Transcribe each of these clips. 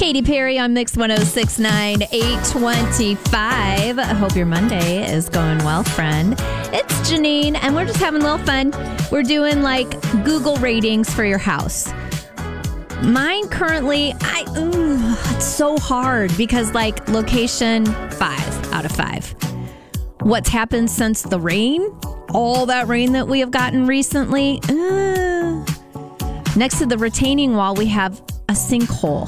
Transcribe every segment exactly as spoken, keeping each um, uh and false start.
Katy Perry on Mix one oh six point nine, eight twenty-five. I hope your Monday is going well, friend. It's Janine, and we're just having a little fun. We're doing like Google ratings for your house. Mine currently, I ooh, it's so hard because like location, five out of five. What's happened since the rain? All that rain that we have gotten recently. Uh, next to the retaining wall, we have a sinkhole.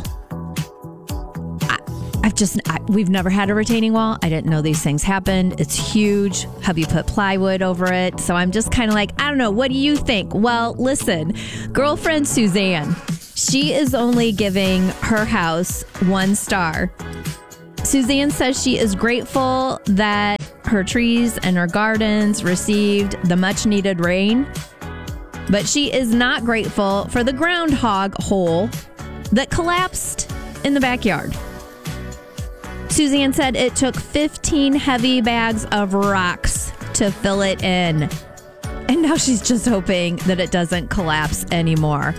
I've just, I, we've never had a retaining wall. I didn't know these things happened. It's huge. Hubby put plywood over it. So I'm just kind of like, I don't know. What do you think? Well, listen, girlfriend Suzanne, she is only giving her house one star. Suzanne says she is grateful that her trees and her gardens received the much needed rain, but she is not grateful for the groundhog hole that collapsed in the backyard. Suzanne said it took fifteen heavy bags of rocks to fill it in. And now she's just hoping that it doesn't collapse anymore.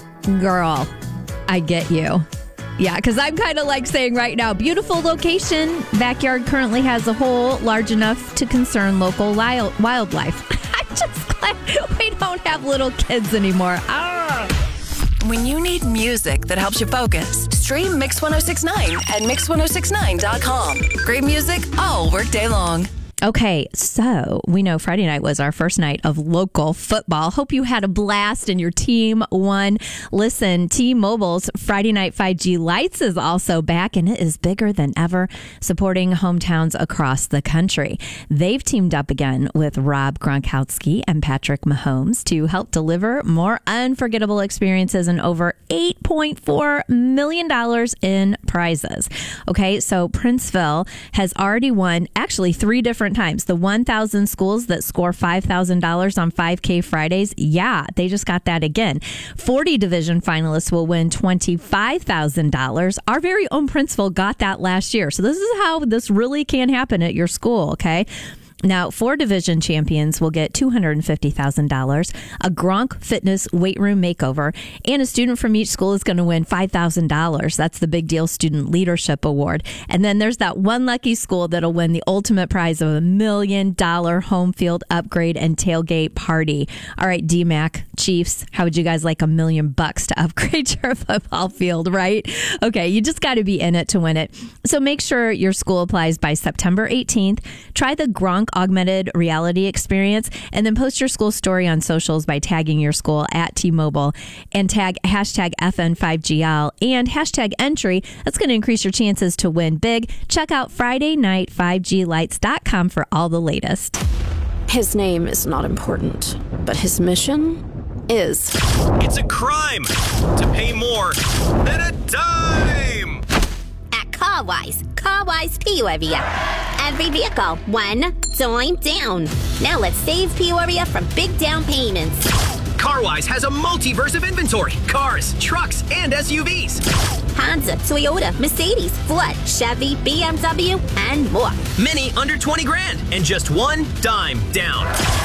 Girl, I get you. Yeah, because I'm kind of like saying right now, beautiful location. Backyard currently has a hole large enough to concern local li- wildlife. I'm just glad we don't have little kids anymore. Ah. When you need music that helps you focus, stream Mix one oh six point nine at mix one oh six nine dot com. Great music all workday long. Okay, so we know Friday night was our first night of local football. Hope you had a blast and your team won. Listen, T-Mobile's Friday Night five G Lights is also back, and it is bigger than ever, supporting hometowns across the country. They've teamed up again with Rob Gronkowski and Patrick Mahomes to help deliver more unforgettable experiences and over eight point four million dollars in prizes. Okay, so Princeville has already won actually three different times. The one thousand schools that score five thousand dollars on five K Fridays, yeah, they just got that again. forty division finalists will win twenty-five thousand dollars. Our very own Princeville got that last year. So this is how this really can happen at your school, okay? Now, four division champions will get two hundred fifty thousand dollars, a Gronk Fitness weight room makeover, and a student from each school is going to win five thousand dollars. That's the Big Deal Student Leadership Award. And then there's that one lucky school that'll win the ultimate prize of a million dollar home field upgrade and tailgate party. All right, D MAC, Chiefs, how would you guys like a million bucks to upgrade your football field, right? Okay, you just got to be in it to win it. So make sure your school applies by September eighteenth. Try the Gronk augmented reality experience, and then post your school story on socials by tagging your school at T-Mobile and tag hashtag F N five G L and hashtag entry. That's going to increase your chances to win big. Check out Friday Night five G Lights dot com for all the latest. His name is not important, but his mission is. It's a crime to pay more than a dime. At Carwise, Carwise Peoria. Every vehicle, one dime down. Now let's save Peoria from big down payments. Carwise has a multiverse of inventory. Cars, trucks, and S U Vs. Honda, Toyota, Mercedes, Ford, Chevy, B M W, and more. Many under twenty grand and just one dime down.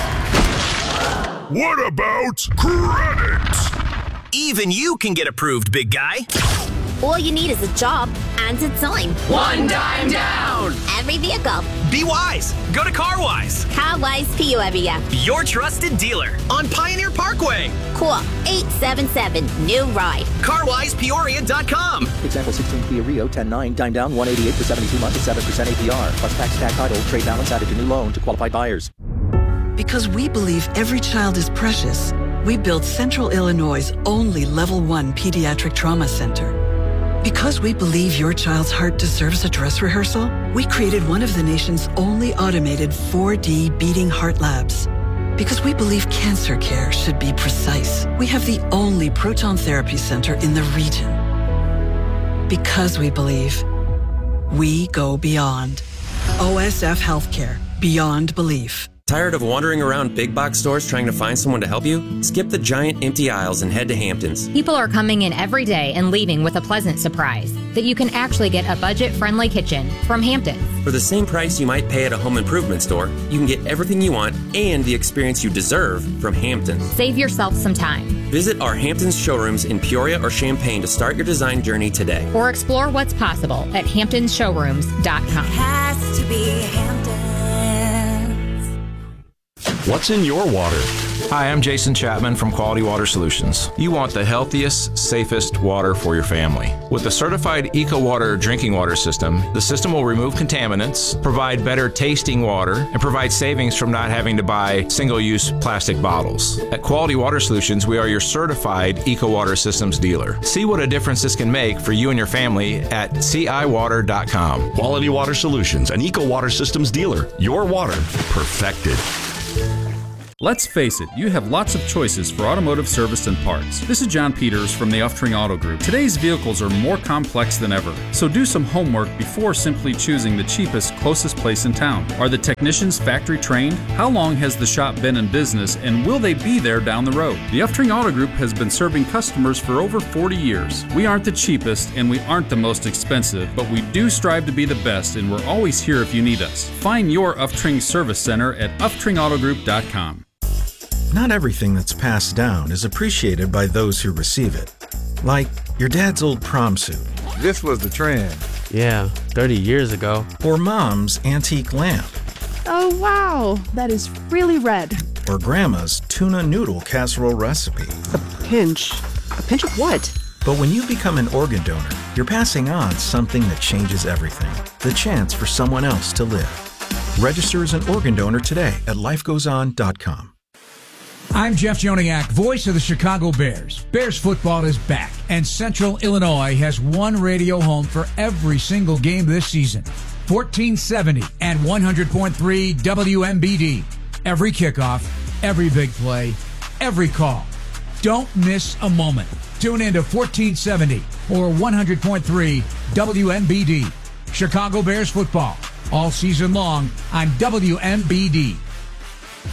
What about credit? Even you can get approved, big guy. All you need is a job and a dime. One dime down. Every vehicle. Be wise. Go to Carwise. Carwise Peoria. Your trusted dealer on Pioneer Parkway. Call eight seven seven, new ride. Carwise Peoria dot com. Example sixteen Kia Rio ten nine, dime down one eighty-eight for seventy-two months at seven percent A P R. Plus tax, tag title, trade balance added to new loan to qualified buyers. Because we believe every child is precious, we built Central Illinois' only Level one Pediatric Trauma Center. Because we believe your child's heart deserves a dress rehearsal, we created one of the nation's only automated four D beating heart labs. Because we believe cancer care should be precise, we have the only proton therapy center in the region. Because we believe, we go beyond. O S F Healthcare, beyond belief. Tired of wandering around big box stores trying to find someone to help you? Skip the giant empty aisles and head to Hamptons. People are coming in every day and leaving with a pleasant surprise that you can actually get a budget-friendly kitchen from Hamptons. For the same price you might pay at a home improvement store, you can get everything you want and the experience you deserve from Hamptons. Save yourself some time. Visit our Hamptons showrooms in Peoria or Champaign to start your design journey today. Or explore what's possible at hamptons showrooms dot com. Has to be Hamptons. What's in your water? Hi, I'm Jason Chapman from Quality Water Solutions. You want the healthiest, safest water for your family. With the certified EcoWater drinking water system, the system will remove contaminants, provide better tasting water, and provide savings from not having to buy single-use plastic bottles. At Quality Water Solutions, we are your certified EcoWater systems dealer. See what a difference this can make for you and your family at C I water dot com. Quality Water Solutions, an EcoWater systems dealer. Your water perfected. Let's face it, you have lots of choices for automotive service and parts. This is John Peters from the Uftring Auto Group. Today's vehicles are more complex than ever, so do some homework before simply choosing the cheapest, closest place in town. Are the technicians factory trained? How long has the shop been in business, and will they be there down the road? The Uftring Auto Group has been serving customers for over forty years. We aren't the cheapest, and we aren't the most expensive, but we do strive to be the best, and we're always here if you need us. Find your Uftring Service Center at uftring auto group dot com. Not everything that's passed down is appreciated by those who receive it. Like your dad's old prom suit. This was the trend. Yeah, thirty years ago. Or mom's antique lamp. Oh, wow. That is really red. Or grandma's tuna noodle casserole recipe. A pinch. A pinch of what? But when you become an organ donor, you're passing on something that changes everything. The chance for someone else to live. Register as an organ donor today at life goes on dot com. I'm Jeff Joniak, voice of the Chicago Bears. Bears football is back, and Central Illinois has one radio home for every single game this season. fourteen seventy and one hundred point three W M B D. Every kickoff, every big play, every call. Don't miss a moment. Tune in to fourteen seventy or one hundred point three W M B D. Chicago Bears football, all season long on W M B D.